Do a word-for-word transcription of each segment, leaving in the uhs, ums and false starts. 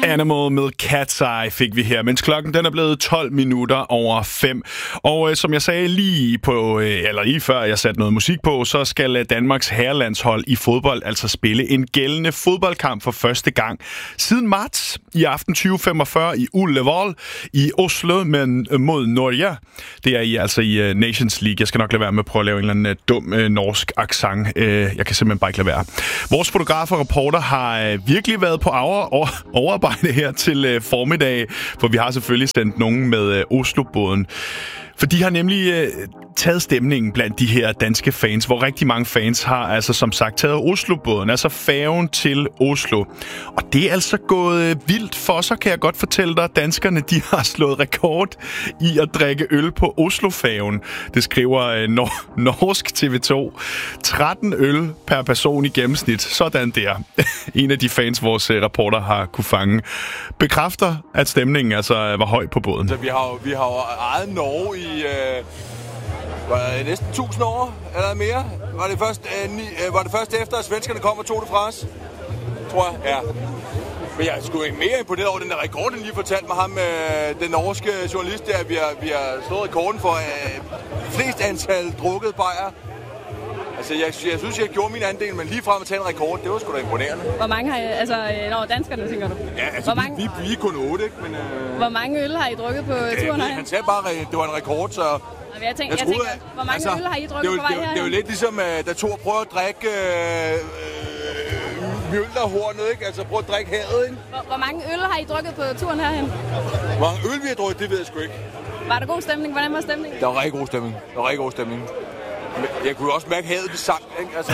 Animal med Cat's Eye fik vi her, mens klokken den er blevet tolv minutter over fem. Og øh, som jeg sagde lige på, øh, eller lige før jeg satte noget musik på, så skal øh, Danmarks herrelandshold i fodbold altså spille en gældende fodboldkamp for første gang siden marts i aften tyve femogfyrre i Ullevål i Oslo, men øh, mod Norge. Det er I altså i øh, Nations League. Jeg skal nok lade være med at prøve at lave en eller anden øh, dum øh, norsk accent. Øh, jeg kan simpelthen bare ikke lade være. Vores fotograf og reporter har øh, virkelig været på over, over, overarbejde her til øh, formiddag, for vi har selvfølgelig sendt nogen med øh, Oslo-båden. For de har nemlig øh, taget stemningen blandt de her danske fans, hvor rigtig mange fans har altså som sagt taget Oslo-båden, altså færgen til Oslo. Og det er altså gået øh, vildt for sig, kan jeg godt fortælle dig. Danskerne, de har slået rekord i at drikke øl på Oslo-færgen. Det skriver øh, nor- norsk T V to. tretten øl per person i gennemsnit. Sådan der. En af de fans, vores øh, reporter har kunne fange, bekræfter, at stemningen altså var høj på båden. Så vi har jo, vi har jo ejet Norge i øh, var det næsten tusind år eller mere. Var det først, øh, ni, øh, var det først efter, at svenskerne kom og tog det fra os? Tror jeg, ja. Men jeg er sgu ikke mere imponeret over den der rekord, den lige fortalte mig ham, øh, den norske journalist der. Vi har, vi har slået rekorden for øh, flest antal drukket bajer. Altså, jeg, jeg synes, jeg gjorde min andel, men lige frem at tage en rekord, det var sgu da imponerende. Hvor mange har I, altså, når danskerne, tænker du? Ja, altså, Hvor vi, mange... vi, vi er kun otte, ikke? Men, øh... Hvor mange øl har I drukket på ja, turen herhen? Han sagde bare, at det var en rekord, så... Jeg, tænker, jeg, jeg, jeg tænker, hvor mange altså, øl har I drukket det, på vej det, her? Det er jo lidt ligesom, da Thor prøver at drikke øh, øh, mjølnerhornet, ikke? Altså, prøv at drikke havet, ikke? Hvor, hvor mange øl har I drukket på turen herhen? Hvor mange øl vi har drukket, det ved jeg sgu ikke. Var der god stemning? Hvordan var stemningen? Der var rigtig god stemning. Der var rigtig god stemning. Jeg kunne også mærke, at havet det sang, ikke? Altså...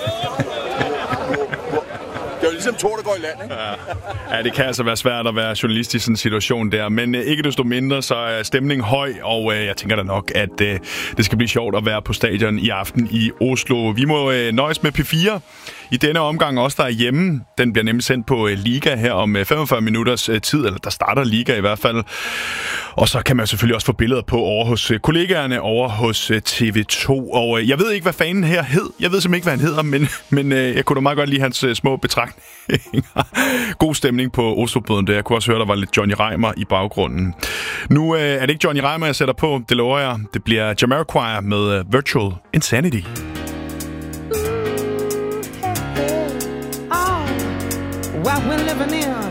Det er jo ligesom Thor, der går i land, ikke? Ja. Ja, det kan altså være svært at være journalist i sådan en situation der, men øh, ikke desto mindre, så er stemningen høj, og øh, jeg tænker da nok, at øh, det skal blive sjovt at være på stadion i aften i Oslo. Vi må øh, nøjes med P fire i denne omgang, også der er hjemme. Den bliver nemlig sendt på øh, Liga her om øh, femogfyrre minutters øh, tid, eller der starter Liga i hvert fald. Og så kan man selvfølgelig også få billeder på over hos øh, kollegaerne over hos øh, T V to. Og øh, jeg ved ikke, hvad fanen her hed. Jeg ved simpelthen ikke, hvad han hedder, men, men øh, jeg kunne da meget godt lide hans øh, små betragtninger. God stemning på Oslo-båden der. Jeg kunne også høre, der var lidt Johnny Reimer i baggrunden. Nu øh, er det ikke Johnny Reimer, jeg sætter på. Det lover jeg. Det bliver Jamiroquai med uh, Virtual Insanity. Oh, what we're living in.